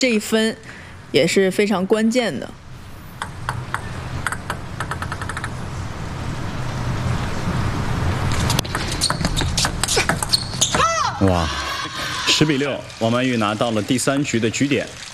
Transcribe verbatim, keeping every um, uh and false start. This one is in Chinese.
这一分也是非常关键的。 哇，十比六，王曼玉拿到了第三局的局点。